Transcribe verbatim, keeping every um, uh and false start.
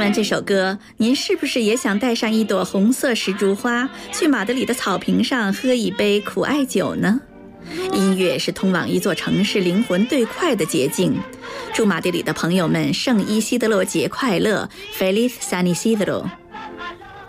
完这首歌，您是不是也想带上一朵红色石竹花，去马德里的草坪上喝一杯苦艾酒呢？音乐是通往一座城市灵魂最快的捷径。祝马德里的朋友们圣伊西德罗节快乐 Feliz San Isidro。